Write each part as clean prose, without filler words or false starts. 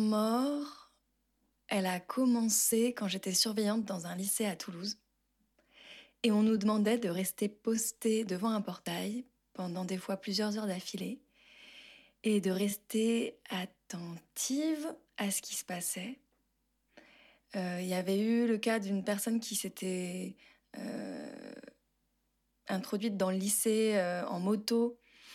Mort, elle a commencé quand j'étais surveillante dans un lycée à Toulouse. Et on nous demandait de rester postés devant un portail pendant des fois plusieurs heures d'affilée et de rester attentive à ce qui se passait. Il y avait eu le cas d'une personne qui s'était introduite dans le lycée en moto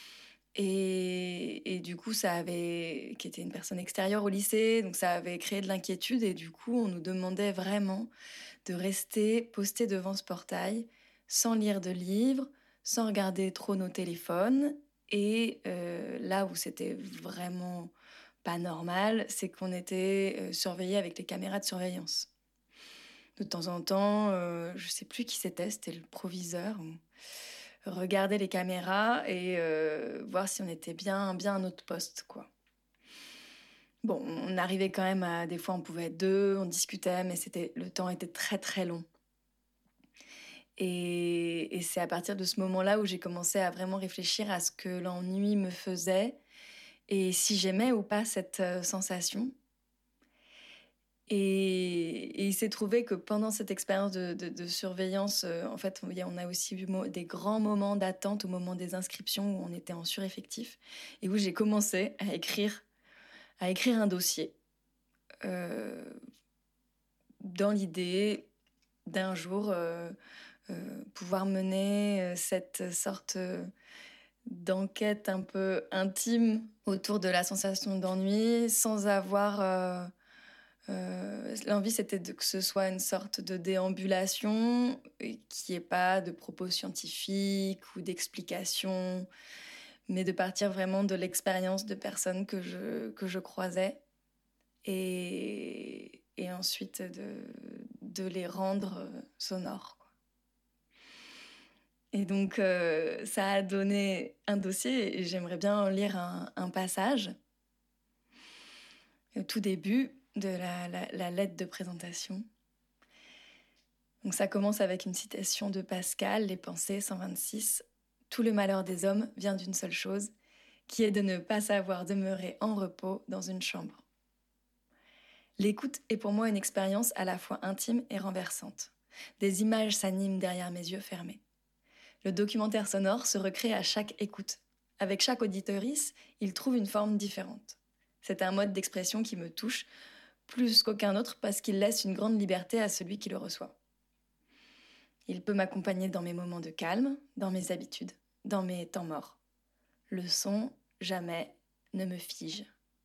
et du coup qui était une personne extérieure au lycée, donc ça avait créé de l'inquiétude et du coup on nous demandait vraiment de rester posté devant ce portail sans lire de livres, sans regarder trop nos téléphones. Et là où c'était vraiment pas normal, c'est qu'on était surveillé avec les caméras de surveillance. De temps en temps, je sais plus qui c'était le proviseur. On regardait les caméras et voir si on était bien à notre poste, quoi. Bon, on arrivait quand même à... Des fois, on pouvait être deux, on discutait, mais le temps était très très long. Et c'est à partir de ce moment-là où j'ai commencé à vraiment réfléchir à ce que l'ennui me faisait et si j'aimais ou pas cette sensation. Et il s'est trouvé que pendant cette expérience de surveillance, en fait, on a aussi eu des grands moments d'attente au moment des inscriptions où on était en sureffectif et où j'ai commencé à écrire un dossier euh, dans l'idée d'un jour pouvoir mener cette sorte d'enquête un peu intime autour de la sensation d'ennui sans avoir... l'envie, c'était que ce soit une sorte de déambulation, qu'il n'y ait pas de propos scientifiques ou d'explications, mais de partir vraiment de l'expérience de personnes que je croisais et ensuite de les rendre sonores, quoi. Et donc, ça a donné un dossier et j'aimerais bien en lire un passage. Au tout début de la lettre de présentation. Donc ça commence avec une citation de Pascal, Les Pensées 126. Tout le malheur des hommes vient d'une seule chose, qui est de ne pas savoir demeurer en repos dans une chambre. L'écoute est pour moi une expérience à la fois intime et renversante. Des images s'animent derrière mes yeux fermés. Le documentaire sonore se recrée à chaque écoute. Avec chaque auditorice, il trouve une forme différente. C'est un mode d'expression qui me touche plus qu'aucun autre parce qu'il laisse une grande liberté à celui qui le reçoit. Il peut m'accompagner dans mes moments de calme, dans mes habitudes, dans mes temps morts. Le son, jamais, ne me fige.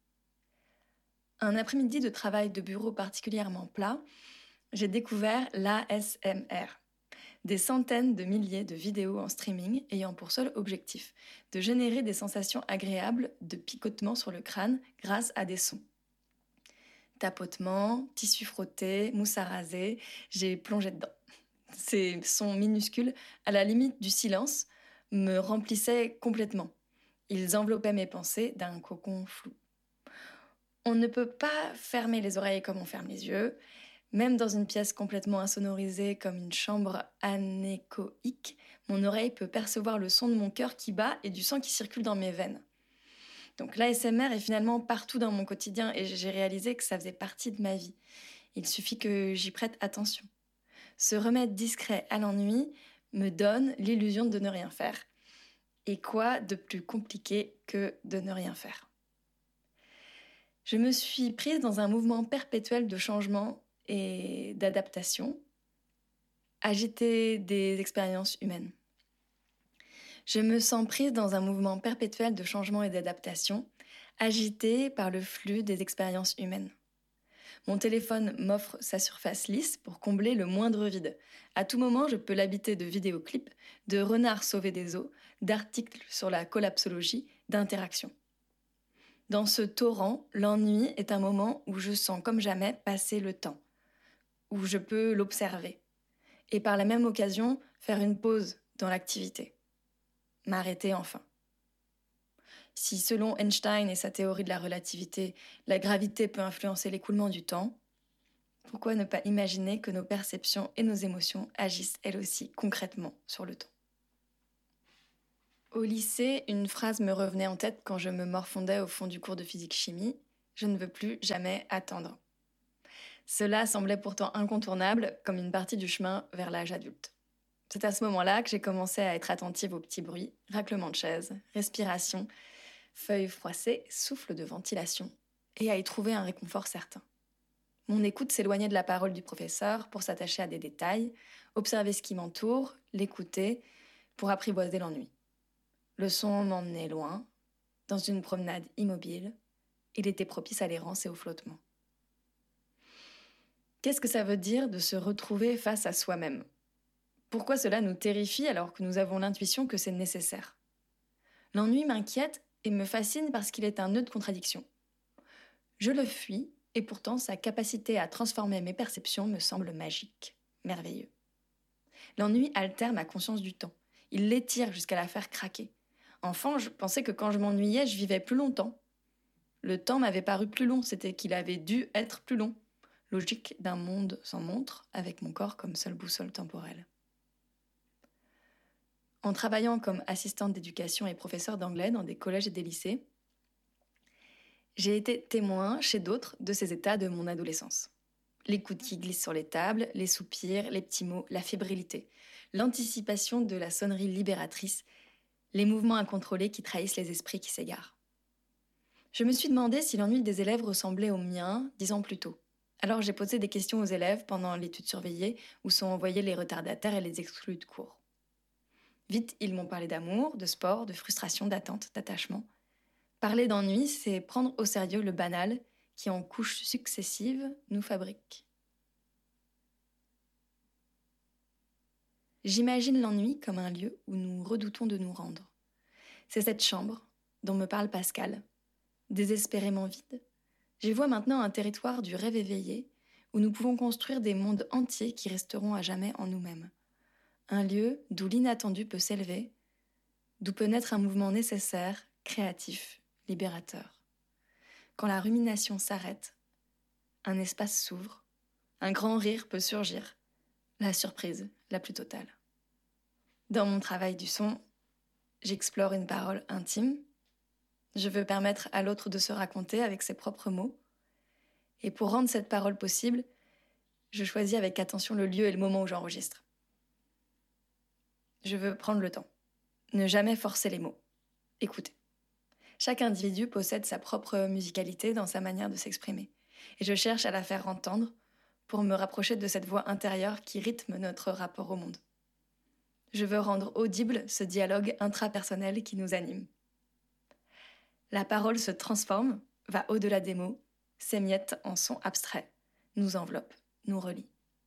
Un après-midi de travail de bureau particulièrement plat, j'ai découvert l'ASMR. Des centaines de milliers de vidéos en streaming ayant pour seul objectif de générer des sensations agréables de picotement sur le crâne grâce à des sons. Tapotement, tissu frotté, mousse à raser, j'ai plongé dedans. Ces sons minuscules, à la limite du silence, me remplissaient complètement. Ils enveloppaient mes pensées d'un cocon flou. On ne peut pas fermer les oreilles comme on ferme les yeux. Même dans une pièce complètement insonorisée comme une chambre anéchoïque, mon oreille peut percevoir le son de mon cœur qui bat et du sang qui circule dans mes veines. Donc l'ASMR est finalement partout dans mon quotidien et j'ai réalisé que ça faisait partie de ma vie. Il suffit que j'y prête attention. Ce remède discret à l'ennui me donne l'illusion de ne rien faire. Et quoi de plus compliqué que de ne rien faire ? Je me suis prise dans un mouvement perpétuel de changement et d'adaptation, agiter des expériences humaines. Je me sens prise dans un mouvement perpétuel de changement et d'adaptation, agitée par le flux des expériences humaines. Mon téléphone m'offre sa surface lisse pour combler le moindre vide. À tout moment, je peux l'habiter de vidéoclips, de renards sauvés des eaux, d'articles sur la collapsologie, d'interactions. Dans ce torrent, l'ennui est un moment où je sens comme jamais passer le temps, où je peux l'observer, et par la même occasion faire une pause dans l'activité. M'arrêter enfin. Si, selon Einstein et sa théorie de la relativité, la gravité peut influencer l'écoulement du temps, pourquoi ne pas imaginer que nos perceptions et nos émotions agissent elles aussi concrètement sur le temps ? Au lycée, une phrase me revenait en tête quand je me morfondais au fond du cours de physique-chimie. Je ne veux plus jamais attendre. Cela semblait pourtant incontournable, comme une partie du chemin vers l'âge adulte. C'est à ce moment-là que j'ai commencé à être attentive aux petits bruits, raclements de chaises, respiration, feuilles froissées, souffle de ventilation, et à y trouver un réconfort certain. Mon écoute s'éloignait de la parole du professeur pour s'attacher à des détails, observer ce qui m'entoure, l'écouter, pour apprivoiser l'ennui. Le son m'emmenait loin, dans une promenade immobile. Il était propice à l'errance et au flottement. Qu'est-ce que ça veut dire de se retrouver face à soi-même ? Pourquoi cela nous terrifie alors que nous avons l'intuition que c'est nécessaire ? L'ennui m'inquiète et me fascine parce qu'il est un nœud de contradiction. Je le fuis et pourtant sa capacité à transformer mes perceptions me semble magique, merveilleux. L'ennui altère ma conscience du temps. Il l'étire jusqu'à la faire craquer. Enfant, je pensais que quand je m'ennuyais, je vivais plus longtemps. Le temps m'avait paru plus long, c'était qu'il avait dû être plus long. Logique d'un monde sans montre, avec mon corps comme seule boussole temporelle. En travaillant comme assistante d'éducation et professeure d'anglais dans des collèges et des lycées, j'ai été témoin chez d'autres de ces états de mon adolescence. L'écoute qui glisse sur les tables, les soupirs, les petits mots, la fébrilité, l'anticipation de la sonnerie libératrice, les mouvements incontrôlés qui trahissent les esprits qui s'égarent. Je me suis demandé si l'ennui des élèves ressemblait au mien 10 ans plus tôt. Alors j'ai posé des questions aux élèves pendant l'étude surveillée où sont envoyés les retardataires et les exclus de cours. Vite, ils m'ont parlé d'amour, de sport, de frustration, d'attente, d'attachement. Parler d'ennui, c'est prendre au sérieux le banal qui, en couches successives, nous fabrique. J'imagine l'ennui comme un lieu où nous redoutons de nous rendre. C'est cette chambre dont me parle Pascal, désespérément vide. J'y vois maintenant un territoire du rêve éveillé où nous pouvons construire des mondes entiers qui resteront à jamais en nous-mêmes. Un lieu d'où l'inattendu peut s'élever, d'où peut naître un mouvement nécessaire, créatif, libérateur. Quand la rumination s'arrête, un espace s'ouvre, un grand rire peut surgir, la surprise la plus totale. Dans mon travail du son, j'explore une parole intime. Je veux permettre à l'autre de se raconter avec ses propres mots. Et pour rendre cette parole possible, je choisis avec attention le lieu et le moment où j'enregistre. Je veux prendre le temps, ne jamais forcer les mots, écouter. Chaque individu possède sa propre musicalité dans sa manière de s'exprimer. Et je cherche à la faire entendre pour me rapprocher de cette voix intérieure qui rythme notre rapport au monde. Je veux rendre audible ce dialogue intrapersonnel qui nous anime. La parole se transforme, va au-delà des mots, s'émiette en sons abstraits, nous enveloppe, nous relie.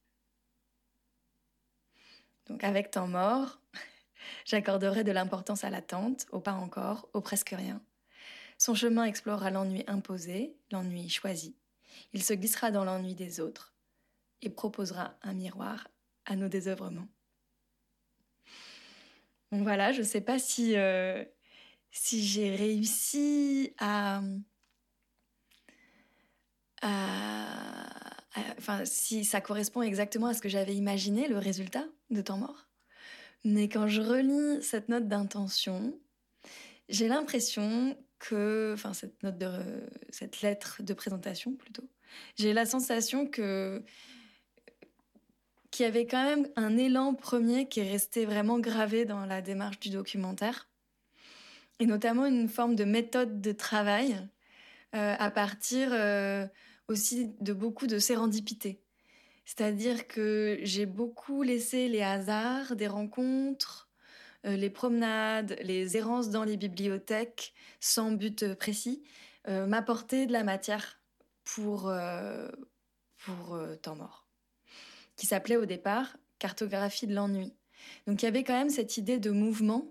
Donc avec temps mort, j'accorderai de l'importance à l'attente, au pas encore, au presque rien. Son chemin explorera l'ennui imposé, l'ennui choisi. Il se glissera dans l'ennui des autres et proposera un miroir à nos désœuvrements. Donc voilà, je ne sais pas si j'ai réussi enfin, si ça correspond exactement à ce que j'avais imaginé, le résultat de Temps mort. Mais quand je relis cette note d'intention, j'ai l'impression que, enfin cette lettre de présentation plutôt, j'ai la sensation qu'il y avait quand même un élan premier qui est resté vraiment gravé dans la démarche du documentaire, et notamment une forme de méthode de travail à partir aussi de beaucoup de sérendipité. C'est-à-dire que j'ai beaucoup laissé les hasards des rencontres, les promenades, les errances dans les bibliothèques sans but précis, m'apporter de la matière pour Temps mort, qui s'appelait au départ Cartographie de l'ennui. Donc il y avait quand même cette idée de mouvement.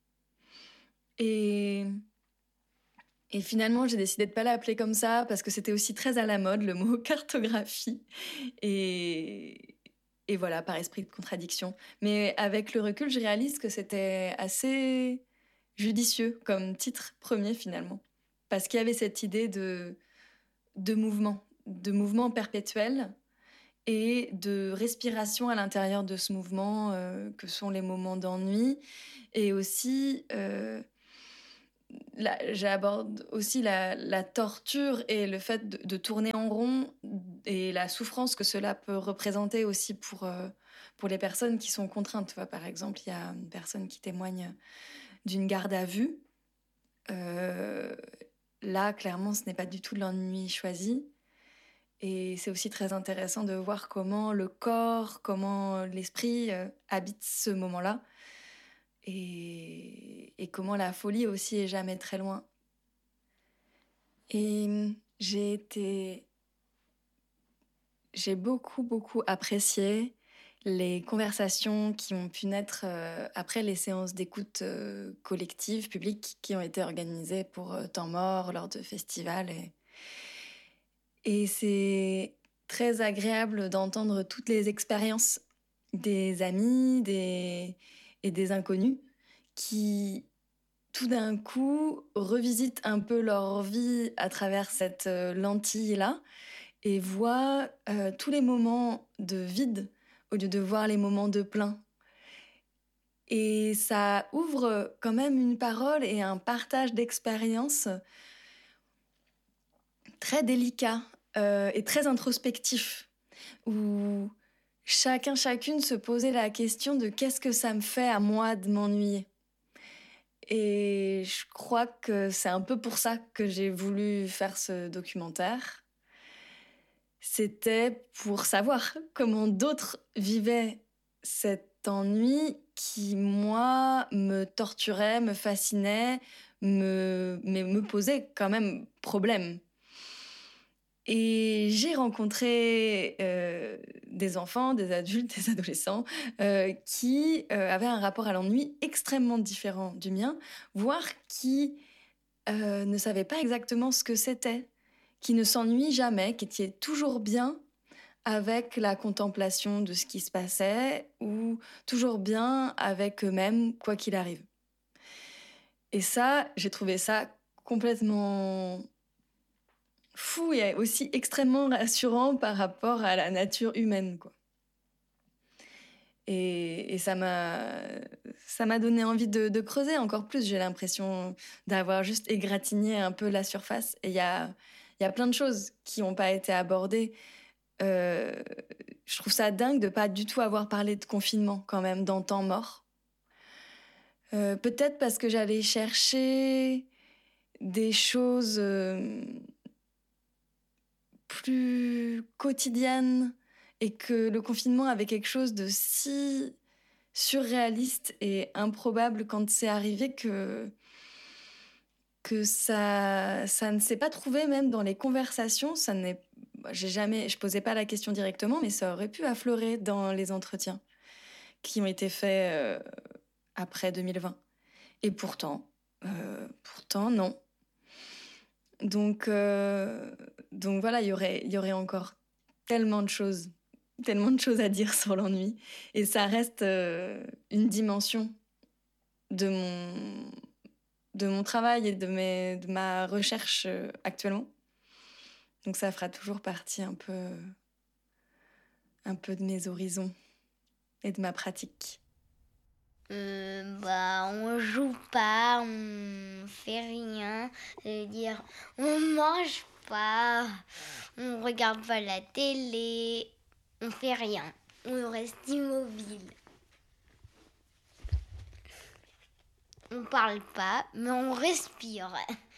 Et finalement, j'ai décidé de ne pas l'appeler comme ça parce que c'était aussi très à la mode, le mot cartographie. Et voilà, par esprit de contradiction. Mais avec le recul, je réalise que c'était assez judicieux comme titre premier finalement. Parce qu'il y avait cette idée de mouvement perpétuel et de respiration à l'intérieur de ce mouvement que sont les moments d'ennui. Et aussi j'aborde aussi la torture et le fait de tourner en rond et la souffrance que cela peut représenter aussi pour les personnes qui sont contraintes. Tu vois, par exemple, il y a une personne qui témoigne d'une garde à vue. Là, clairement, ce n'est pas du tout l'ennui choisi. Et c'est aussi très intéressant de voir comment le corps, comment l'esprit habite ce moment-là. Et comment la folie aussi est jamais très loin. Et j'ai beaucoup, beaucoup apprécié les conversations qui ont pu naître après les séances d'écoute collective, publiques, qui ont été organisées pour Temps Mort, lors de festivals. Et c'est très agréable d'entendre toutes les expériences des amis et des inconnus qui, tout d'un coup, revisitent un peu leur vie à travers cette lentille-là et voient tous les moments de vide au lieu de voir les moments de plein. Et ça ouvre quand même une parole et un partage d'expériences très délicat et très introspectif, où chacune se posait la question de qu'est-ce que ça me fait à moi de m'ennuyer. Et je crois que c'est un peu pour ça que j'ai voulu faire ce documentaire. C'était pour savoir comment d'autres vivaient cet ennui qui, moi, me torturait, me fascinait, mais me posait quand même problème. Et j'ai rencontré des enfants, des adultes, des adolescents qui avaient un rapport à l'ennui extrêmement différent du mien, voire qui ne savaient pas exactement ce que c'était, qui ne s'ennuient jamais, qui étaient toujours bien avec la contemplation de ce qui se passait ou toujours bien avec eux-mêmes, quoi qu'il arrive. Et ça, j'ai trouvé ça complètement fou et aussi extrêmement rassurant par rapport à la nature humaine, quoi. Et ça m'a donné envie de creuser encore plus. J'ai l'impression d'avoir juste égratigné un peu la surface. Et il y a plein de choses qui n'ont pas été abordées. Je trouve ça dingue de ne pas du tout avoir parlé de confinement quand même dans Temps Mort. Peut-être parce que j'allais chercher des choses plus quotidiennes et que le confinement avait quelque chose de si surréaliste et improbable quand c'est arrivé que ça ne s'est pas trouvé même dans les conversations. Je posais pas la question directement, mais ça aurait pu affleurer dans les entretiens qui ont été faits après 2020. Et pourtant non. Donc voilà, il y aurait encore tellement de choses à dire sur l'ennui. Et ça reste une dimension de mon travail et de ma recherche actuellement. Donc ça fera toujours partie un peu de mes horizons et de ma pratique. On joue pas, on fait rien. C'est-à-dire, on mange pas, on regarde pas la télé, on fait rien. On reste immobile. On parle pas, mais on respire.